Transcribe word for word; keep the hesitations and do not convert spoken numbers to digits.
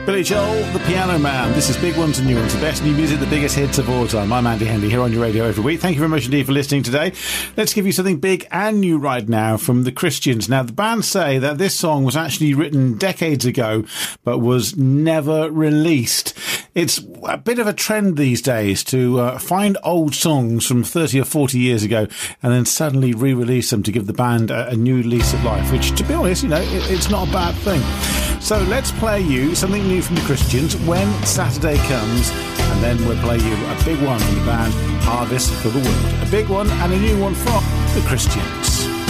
Billy Joel, the Piano Man. This is Big Ones and New Ones, the best new music, the biggest hits of all time. I'm Andy Henley here on your radio every week. Thank you very much indeed for listening today. Let's give you something big and new right now from the Christians. Now, the band say that this song was actually written decades ago, but was never released. It's a bit of a trend these days to uh, find old songs from thirty or forty years ago and then suddenly re-release them to give the band a, a new lease of life, which, to be honest, you know, it, it's not a bad thing. So let's play you something new from the Christians when Saturday comes, and then we'll play you a big one from the band Harvest for the World. A big one and a new one from the Christians.